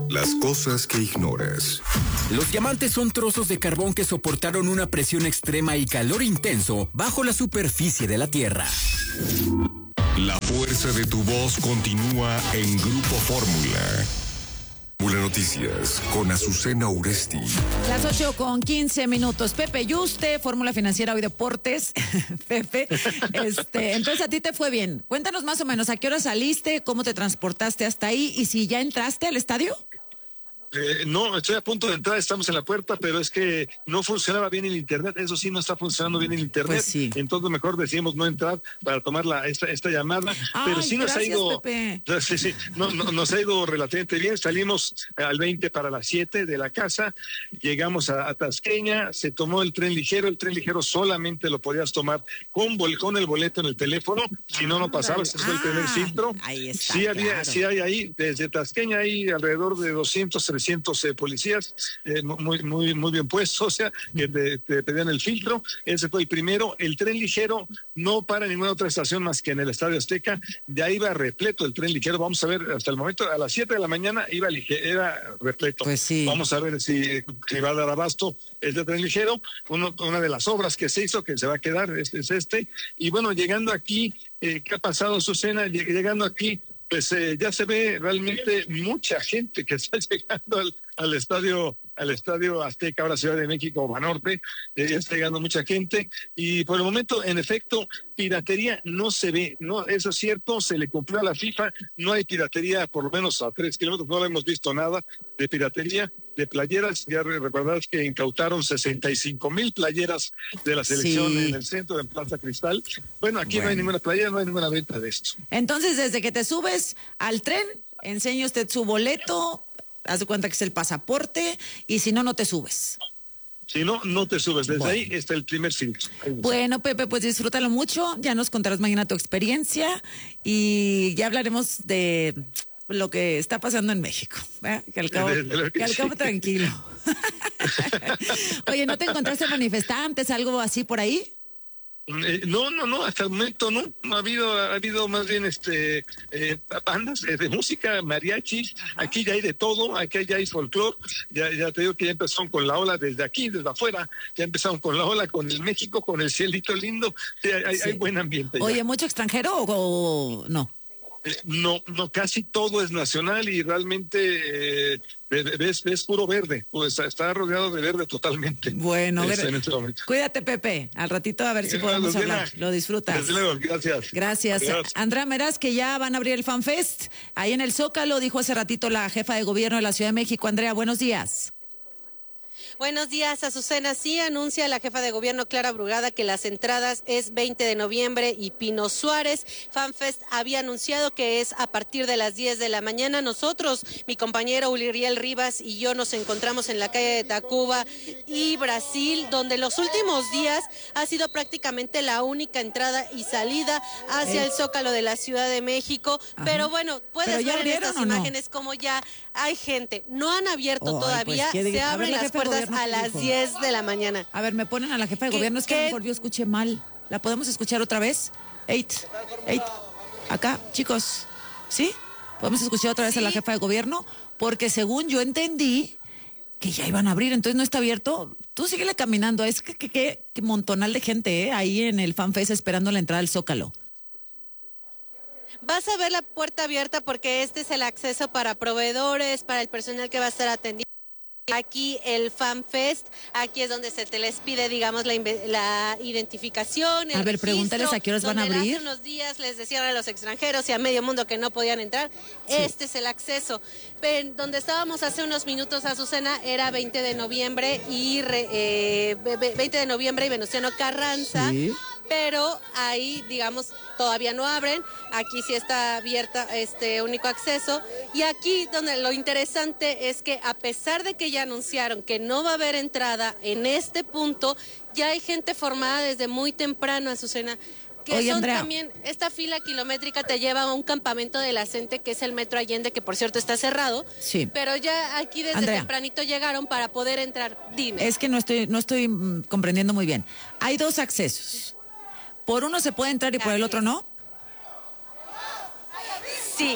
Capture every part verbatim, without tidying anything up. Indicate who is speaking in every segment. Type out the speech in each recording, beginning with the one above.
Speaker 1: Las cosas que ignoras.
Speaker 2: Los diamantes son trozos de carbón que soportaron una presión extrema y calor intenso bajo la superficie de la Tierra.
Speaker 1: La fuerza de tu voz continúa en Grupo Fórmula. Fórmula Noticias con Azucena Uresti.
Speaker 3: Las ocho con quince minutos. Pepe Yuste, Fórmula Financiera, hoy deportes. Pepe, este, entonces a ti te fue bien. Cuéntanos más o menos a qué hora saliste, cómo te transportaste hasta ahí y si ya entraste al estadio.
Speaker 4: Eh, no, estoy a punto de entrar, estamos en la puerta, pero es que no funcionaba bien el internet, eso sí, no está funcionando bien el internet,
Speaker 3: pues sí.
Speaker 4: Entonces mejor decimos no entrar para tomar la, esta, esta llamada,
Speaker 3: Ay,
Speaker 4: pero sí nos
Speaker 3: gracias,
Speaker 4: ha ido,
Speaker 3: Pepe.
Speaker 4: sí, sí, no, no, nos ha ido relativamente bien, salimos al veinte para las siete de la casa, llegamos a, a Tasqueña, se tomó el tren ligero, el tren ligero solamente lo podías tomar con, bol, con el boleto en el teléfono, si no, no pasabas, ese fue el primer filtro,
Speaker 3: ahí está,
Speaker 4: sí, había,
Speaker 3: claro.
Speaker 4: sí hay ahí, desde Tasqueña hay alrededor de doscientos, trescientos eh, policías eh, muy muy muy bien puestos, o sea, que te, te pedían el filtro. Ese fue el primero. El tren ligero no para en ninguna otra estación más que en el Estadio Azteca. De ahí iba repleto el tren ligero. Vamos a ver, hasta el momento, a las siete de la mañana iba ligero, era repleto.
Speaker 3: Pues sí.
Speaker 4: Vamos a ver si, si va a dar abasto este tren ligero. Uno, una de las obras que se hizo, que se va a quedar, este es este. Y bueno, llegando aquí, eh, ¿qué ha pasado, Azucena? Llegando aquí, pues eh, ya se ve realmente mucha gente que está llegando al, al estadio al estadio Azteca, ahora Ciudad de México, Banorte, eh, ya está llegando mucha gente, y por el momento, en efecto, piratería no se ve, no, eso es cierto, se le cumplió a la FIFA, no hay piratería, por lo menos a tres kilómetros, no hemos visto nada de piratería, de playeras, ya recordarás que incautaron sesenta y cinco mil playeras de la selección sí. En el centro, en Plaza Cristal. Bueno, aquí bueno. No hay ninguna playera, no hay ninguna venta de esto.
Speaker 3: Entonces, desde que te subes al tren, enseña usted su boleto, haz de cuenta que es el pasaporte, y si no, no te subes.
Speaker 4: Si no, no te subes. Desde bueno. Ahí está el primer filtro.
Speaker 3: Bueno, Pepe, pues disfrútalo mucho. Ya nos contarás mañana tu experiencia y ya hablaremos de lo que está pasando en México. ¿eh? Que al cabo, que que al cabo sí. Tranquilo. Oye, ¿no te encontraste manifestantes, algo así por ahí?
Speaker 4: Eh, no, no, no, hasta el momento no, no ha habido, ha habido más bien este eh, bandas eh, de música, mariachis, ajá. Aquí ya hay de todo, aquí ya hay folclore, ya, ya te digo que ya empezaron con la ola desde aquí, desde afuera, ya empezaron con la ola, con el México, con el cielito lindo, sí, hay, sí. hay buen ambiente.
Speaker 3: Oye,
Speaker 4: ya.
Speaker 3: ¿mucho extranjero o, o no?
Speaker 4: Eh, no, no, casi todo es nacional y realmente eh, ves, ves puro verde, pues está rodeado de verde totalmente.
Speaker 3: Bueno, es, ver, en este momento. Cuídate, Pepe, al ratito a ver si podemos
Speaker 4: Desde
Speaker 3: hablar, la, lo disfrutas.
Speaker 4: Desde luego, gracias.
Speaker 3: Gracias. Adiós. Andrea Meraz, que ya van a abrir el FanFest, ahí en el Zócalo, dijo hace ratito la jefa de gobierno de la Ciudad de México. Andrea, buenos días.
Speaker 5: Buenos días, Azucena. Sí, anuncia la jefa de gobierno Clara Brugada que las entradas es veinte de noviembre y Pino Suárez. FanFest había anunciado que es a partir de las diez de la mañana. Nosotros, mi compañero Uriel Rivas y yo nos encontramos en la calle de Tacuba y Brasil, donde los últimos días ha sido prácticamente la única entrada y salida hacia eh. el Zócalo de la Ciudad de México. Ajá. Pero bueno, puedes ver en estas imágenes no? como ya hay gente. No han abierto oh, todavía, pues, se abren las puertas a las diez de la mañana.
Speaker 3: A ver, me ponen a la jefa de gobierno, es que a lo mejor yo escuché mal. ¿La podemos escuchar otra vez? Eight, eight, acá, chicos, ¿sí? ¿Podemos escuchar otra vez ¿Sí? a la jefa de gobierno? Porque según yo entendí que ya iban a abrir, entonces no está abierto. Tú síguele caminando, es que, que, que, que montonal de gente, ¿eh? Ahí en el FanFest esperando la entrada al Zócalo.
Speaker 5: Vas a ver la puerta abierta porque este es el acceso para proveedores, para el personal que va a estar atendiendo. Aquí el FanFest, aquí es donde se te les pide, digamos, la, la identificación, el
Speaker 3: A ver, pregúntales a qué horas van a abrir.
Speaker 5: Hace unos días les decían a los extranjeros y a medio mundo que no podían entrar. Sí. Este es el acceso. Pero donde estábamos hace unos minutos, Azucena, era veinte de noviembre y re, eh, veinte de noviembre y Venustiano Carranza. Sí. Pero ahí, digamos, todavía no abren. Aquí sí está abierta este único acceso. Y aquí donde lo interesante es que a pesar de que ya anunciaron que no va a haber entrada en este punto, ya hay gente formada desde muy temprano, Azucena. Que
Speaker 3: Oye,
Speaker 5: son
Speaker 3: Andrea.
Speaker 5: también, esta fila kilométrica te lleva a un campamento de la CENTE, que es el Metro Allende, que por cierto está cerrado.
Speaker 3: Sí.
Speaker 5: Pero ya aquí desde
Speaker 3: Andrea.
Speaker 5: tempranito llegaron para poder entrar. Dime.
Speaker 3: Es que no estoy, no estoy mm, comprendiendo muy bien. Hay dos accesos. ¿Por uno se puede entrar y por el otro no?
Speaker 5: Sí,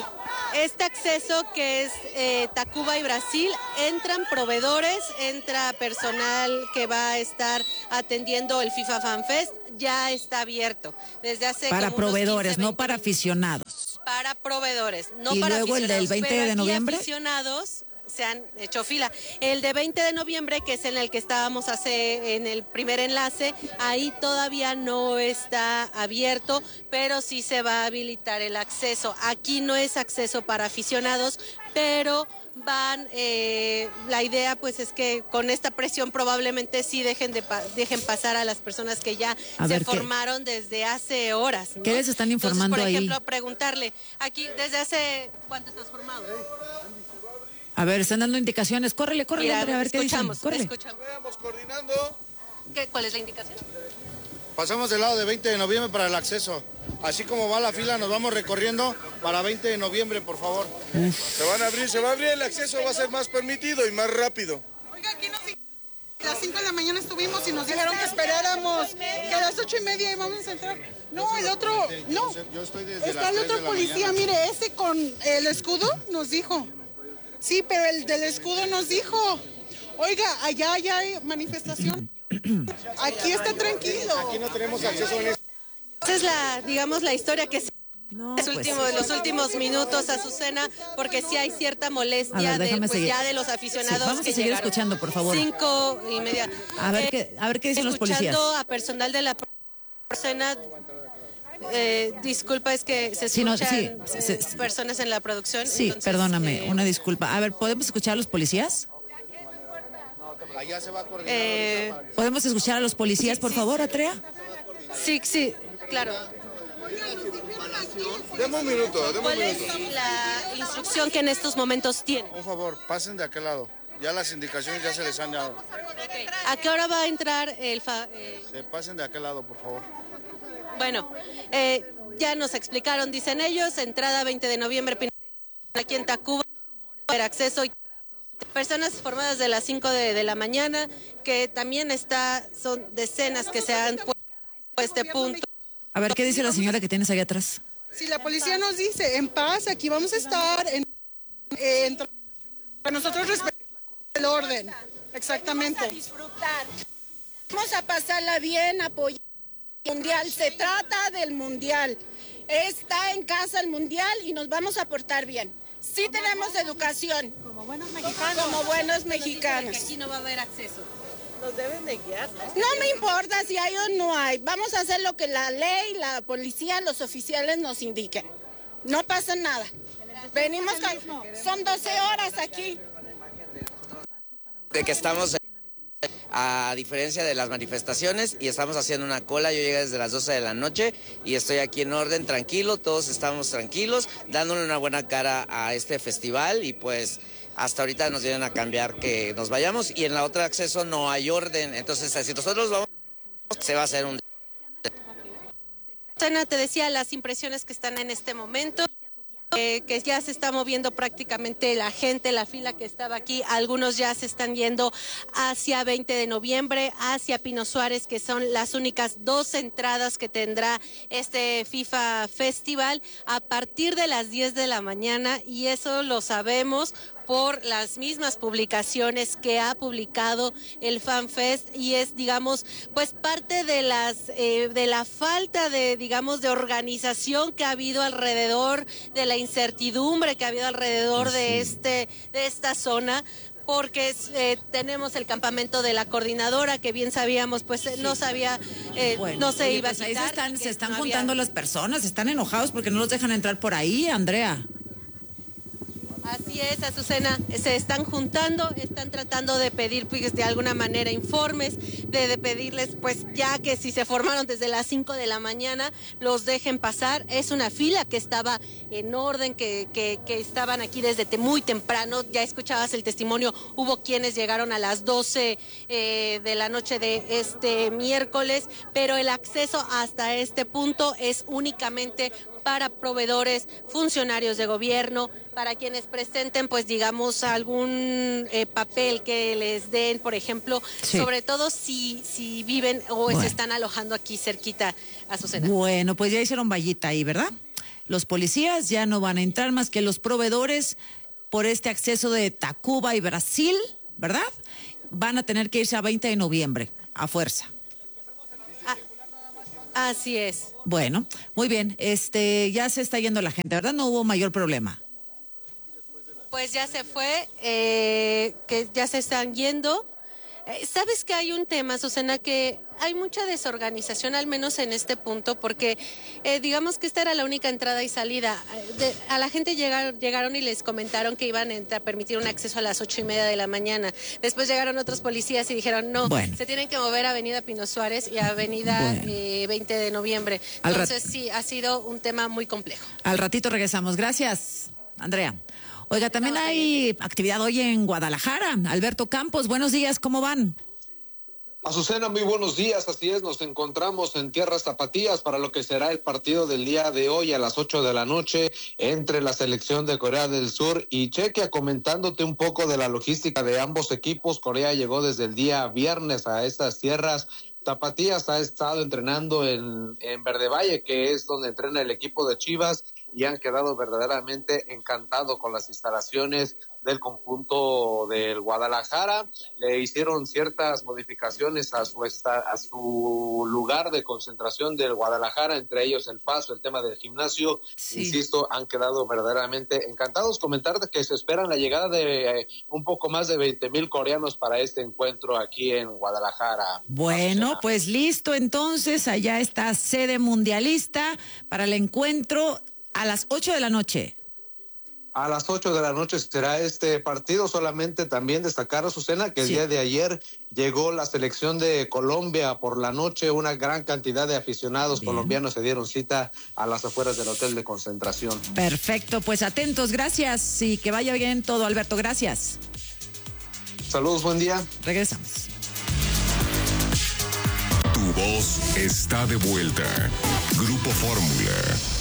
Speaker 5: este acceso que es eh, Tacuba y Brasil, entran proveedores, entra personal que va a estar atendiendo el FIFA Fan Fest, ya está abierto desde hace
Speaker 3: para
Speaker 5: como
Speaker 3: proveedores,
Speaker 5: unos quince,
Speaker 3: no para aficionados.
Speaker 5: Para proveedores, no
Speaker 3: y
Speaker 5: para
Speaker 3: luego
Speaker 5: aficionados.
Speaker 3: El del veinte
Speaker 5: pero
Speaker 3: de noviembre.
Speaker 5: Aficionados se han hecho fila. El de veinte de noviembre, que es en el que estábamos hace en el primer enlace, ahí todavía no está abierto, pero sí se va a habilitar el acceso. Aquí no es acceso para aficionados, pero van, eh, la idea pues es que con esta presión probablemente sí dejen de pa dejen pasar a las personas que ya
Speaker 3: a
Speaker 5: se
Speaker 3: ver,
Speaker 5: formaron ¿qué? Desde hace horas, ¿no?
Speaker 3: ¿Qué les están informando
Speaker 5: Entonces, por
Speaker 3: ahí?
Speaker 5: ejemplo, preguntarle, aquí desde hace ¿cuánto estás formado?
Speaker 3: A ver, están dando indicaciones. Córrele, córrele,
Speaker 5: Mira,
Speaker 3: Andrea, a ver qué dicen.
Speaker 5: escuchamos,
Speaker 3: Córrele.
Speaker 5: escuchamos.
Speaker 6: Vamos coordinando.
Speaker 5: ¿Qué, ¿Cuál es la indicación?
Speaker 6: Pasamos del lado de veinte de noviembre para el acceso. Así como va la fila, nos vamos recorriendo para veinte de noviembre, por favor.
Speaker 7: Uf. Se van a abrir, se va a abrir el acceso, va a ser más permitido y más rápido.
Speaker 8: Oiga, aquí nos a las cinco de la mañana estuvimos y nos dijeron que esperáramos, que a las ocho y media íbamos a entrar. No, el otro, no.
Speaker 6: Yo estoy desde
Speaker 8: Está
Speaker 6: las
Speaker 8: el
Speaker 6: tres
Speaker 8: otro
Speaker 6: de la
Speaker 8: policía,
Speaker 6: mañana.
Speaker 8: mire, ese con el escudo nos dijo. Sí, pero el del escudo nos dijo, oiga, allá, allá hay manifestación. Aquí está tranquilo.
Speaker 6: Aquí no tenemos acceso en este.
Speaker 5: Esa es la, digamos, la historia que se...
Speaker 3: No,
Speaker 5: Es
Speaker 3: pues,
Speaker 5: último, de los últimos minutos, Azucena, porque sí hay cierta molestia
Speaker 3: A ver,
Speaker 5: de, pues,
Speaker 3: seguir.
Speaker 5: ya de los aficionados.
Speaker 3: Sí, vamos a
Speaker 5: que
Speaker 3: seguir
Speaker 5: llegaron.
Speaker 3: escuchando, por favor.
Speaker 5: Cinco y media.
Speaker 3: A ver,
Speaker 5: Eh,
Speaker 3: qué, a ver qué dicen los policías.
Speaker 5: Escuchando a personal de la Azucena, eh, disculpa, es que se
Speaker 3: Sí, no,
Speaker 5: escuchan
Speaker 3: sí, se-
Speaker 5: eh, personas en la producción.
Speaker 3: Sí,
Speaker 5: entonces,
Speaker 3: perdóname,
Speaker 5: eh,
Speaker 3: una disculpa. A ver, ¿podemos escuchar a los policías?
Speaker 6: Allá se va a coordinar.
Speaker 5: eh,
Speaker 3: ¿Podemos escuchar a los policías, por favor, Atrea?
Speaker 5: sí, sí, claro.
Speaker 7: Deme un minuto, deme un
Speaker 5: ¿Cuál es
Speaker 7: minuto.
Speaker 5: la instrucción que en estos momentos tiene?
Speaker 6: Por favor, pasen de aquel lado. Ya las indicaciones ya se les han dado.
Speaker 5: ¿A qué hora va a entrar el... Fa eh,
Speaker 6: Se pasen de aquel lado, por favor.
Speaker 5: Bueno, eh, ya nos explicaron, dicen ellos, entrada veinte de noviembre aquí en Tacuba, el acceso y personas formadas de las cinco de, de la mañana, que también está, son decenas que se han puesto a este punto.
Speaker 3: A ver, ¿qué dice la señora que tienes ahí atrás?
Speaker 8: Si la policía nos dice, en paz, aquí vamos a estar, en, en, para nosotros respetamos el orden. Exactamente.
Speaker 9: Vamos a disfrutar. Vamos a pasarla bien, apoyar el mundial. Se trata del mundial. Está en casa el mundial y nos vamos a portar bien. Sí tenemos educación.
Speaker 5: Como buenos mexicanos.
Speaker 9: Como buenos mexicanos.
Speaker 5: Aquí no va a haber acceso.
Speaker 9: Nos deben de guiar. No me importa si hay o no hay. Vamos a hacer lo que la ley, la policía, los oficiales nos indiquen. No pasa nada. Venimos con... Son doce horas aquí.
Speaker 10: De que estamos, a diferencia de las manifestaciones, y estamos haciendo una cola. Yo llegué desde las doce de la noche y estoy aquí en orden, tranquilo, todos estamos tranquilos, dándole una buena cara a este festival y pues hasta ahorita nos vienen a cambiar que nos vayamos y en la otra acceso no hay orden, entonces si nosotros vamos, se va a hacer un...
Speaker 5: Sena, te decía las impresiones que están en este momento. Eh, que ya se está moviendo prácticamente la gente, la fila que estaba aquí, algunos ya se están yendo hacia veinte de noviembre, hacia Pino Suárez, que son las únicas dos entradas que tendrá este FIFA Festival a partir de las diez de la mañana, y eso lo sabemos por las mismas publicaciones que ha publicado el FanFest, y es, digamos, pues parte de las eh, de la falta de, digamos, de organización que ha habido alrededor, de la incertidumbre que ha habido alrededor sí. de este de esta zona. Porque eh, tenemos el campamento de la coordinadora, que bien sabíamos, pues eh, no sabía, eh,
Speaker 3: bueno,
Speaker 5: no se
Speaker 3: oye,
Speaker 5: iba
Speaker 3: pues
Speaker 5: a
Speaker 3: ahí
Speaker 5: quitar.
Speaker 3: se están, se están
Speaker 5: no
Speaker 3: juntando
Speaker 5: había...
Speaker 3: las personas, están enojados porque no los dejan entrar por ahí, Andrea.
Speaker 5: Así es, Azucena, se están juntando, están tratando de pedir pues, de alguna manera informes, de, de pedirles pues ya que si se formaron desde las cinco de la mañana, los dejen pasar. Es una fila que estaba en orden, que, que, que estaban aquí desde muy temprano, ya escuchabas el testimonio, hubo quienes llegaron a las doce eh, de la noche de este miércoles, pero el acceso hasta este punto es únicamente para proveedores, funcionarios de gobierno, para quienes presenten, pues digamos, algún eh, papel que les den, por ejemplo, sí. sobre todo si, si viven o bueno. se están alojando aquí cerquita a Azucena.
Speaker 3: Bueno, pues ya hicieron vallita ahí, ¿verdad? los policías ya no van a entrar más que los proveedores por este acceso de Tacuba y Brasil, ¿verdad? Van a tener que irse a veinte de noviembre, a fuerza.
Speaker 5: Ah, así es.
Speaker 3: Bueno, muy bien, este, ya se está yendo la gente, ¿verdad? No hubo mayor problema.
Speaker 5: Pues ya se fue, eh, que ya se están yendo. Eh, ¿Sabes que hay un tema, Susana, que hay mucha desorganización, al menos en este punto, porque eh, digamos que esta era la única entrada y salida? De, a la gente llegaron, llegaron y les comentaron que iban a permitir un acceso a las ocho y media de la mañana. Después llegaron otros policías y dijeron, no, bueno. se tienen que mover a Avenida Pino Suárez y a Avenida bueno. eh, veinte de noviembre. Entonces sí, ha sido un tema muy complejo.
Speaker 3: Al ratito regresamos. Gracias, Andrea. Oiga, también hay actividad hoy en Guadalajara. Alberto Campos, buenos días, ¿cómo van?
Speaker 11: Azucena, muy buenos días, así es, nos encontramos en tierras tapatías para lo que será el partido del día de hoy a las ocho de la noche entre la selección de Corea del Sur y Chequia. Comentándote un poco de la logística de ambos equipos, Corea llegó desde el día viernes a estas tierras tapatías, ha estado entrenando en, en Verde Valle, que es donde entrena el equipo de Chivas, y han quedado verdaderamente encantados con las instalaciones del conjunto del Guadalajara. Le hicieron ciertas modificaciones a su esta, a su lugar de concentración del Guadalajara, entre ellos el paso, el tema del gimnasio. Sí. Insisto, han quedado verdaderamente encantados. Comentarte que se esperan la llegada de eh, un poco más de veinte mil coreanos para este encuentro aquí en Guadalajara.
Speaker 3: Bueno, pues listo, entonces allá está sede mundialista para el encuentro a las ocho de la noche.
Speaker 11: A las ocho de la noche será este partido. Solamente también destacar, Azucena, que el sí. día de ayer llegó la selección de Colombia por la noche. Una gran cantidad de aficionados bien. colombianos se dieron cita a las afueras del hotel de concentración.
Speaker 3: Perfecto, pues atentos, gracias y que vaya bien todo, Alberto, gracias.
Speaker 11: Saludos, buen día.
Speaker 3: Regresamos.
Speaker 1: Tu voz está de vuelta. Grupo Fórmula.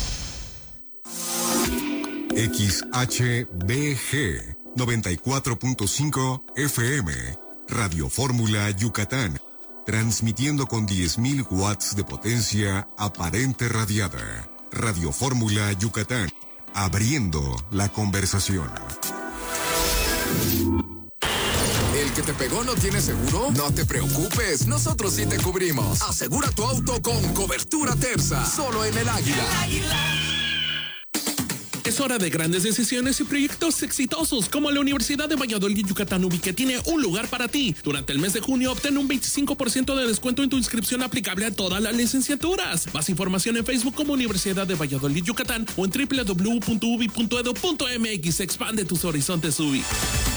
Speaker 1: X H B G noventa y cuatro punto cinco F M, Radio Fórmula Yucatán, transmitiendo con diez mil watts de potencia aparente radiada. Radio Fórmula Yucatán, abriendo la conversación.
Speaker 12: ¿El que te pegó no tiene seguro? No te preocupes, nosotros sí te cubrimos. Asegura tu auto con cobertura Terza, solo en El Águila. El Águila.
Speaker 13: Es hora de grandes decisiones y proyectos exitosos como la Universidad de Valladolid Yucatán U B I, que tiene un lugar para ti. Durante el mes de junio obtén un veinticinco por ciento de descuento en tu inscripción aplicable a todas las licenciaturas. Más información en Facebook como Universidad de Valladolid Yucatán o en doble u doble u doble u punto u b i punto edu punto m x. Expande tus horizontes U B I.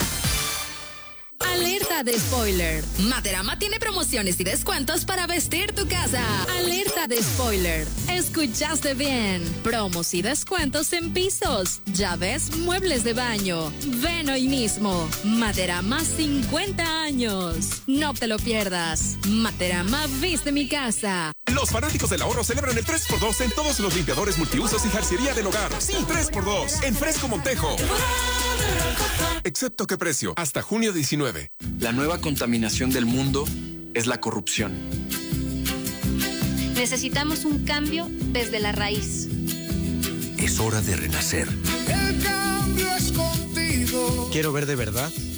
Speaker 14: Alerta de spoiler. Materama tiene promociones y descuentos para vestir tu casa. Alerta de spoiler. Escuchaste bien. Promos y descuentos en pisos, llaves, muebles de baño. Ven hoy mismo. Materama cincuenta años. No te lo pierdas. Materama viste mi casa.
Speaker 15: Los fanáticos del ahorro celebran el tres por dos en todos los limpiadores multiusos y jarcería del hogar. Sí, tres por dos en Fresco Montejo. Excepto qué precio, hasta junio diecinueve.
Speaker 16: La nueva contaminación del mundo es la corrupción.
Speaker 17: Necesitamos un cambio desde la raíz.
Speaker 18: Es hora de renacer.
Speaker 19: El cambio es contigo.
Speaker 18: Quiero ver de verdad